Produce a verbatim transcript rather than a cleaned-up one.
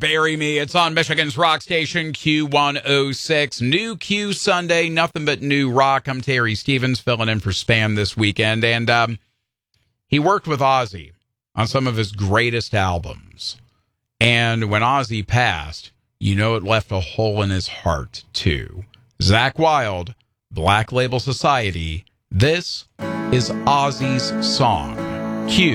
Bury Me. It's on Michigan's rock station, Q one oh six. New Q Sunday, nothing but new rock. I'm Terry Stevens, filling in for Spam this weekend. And um, he worked with Ozzy on some of his greatest albums. And when Ozzy passed, you know it left a hole in his heart, too. Zakk Wylde, Black Label Society. This is Ozzy's song, Q.